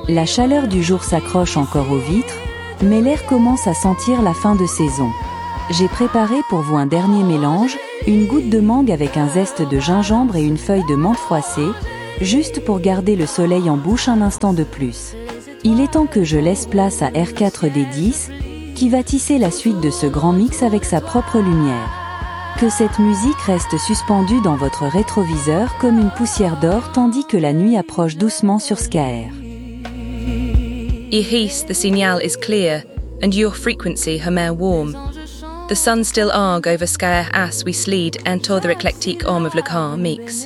La chaleur du jour s'accroche encore aux vitres, mais l'air commence à sentir la fin de saison. J'ai préparé pour vous un dernier mélange, une goutte de mangue avec un zeste de gingembre et une feuille de menthe froissée, juste pour garder le soleil en bouche un instant de plus. Il est temps que je laisse place à R4D10, qui va tisser la suite de ce grand mix avec sa propre lumière. Que cette musique reste suspendue dans votre rétroviseur comme une poussière d'or tandis que la nuit approche doucement sur Skaer. Ihis, the signal is clear, and your frequency hummer warm. The sun still arg over Skaer as we slid enter the eclectic arm of le car mix.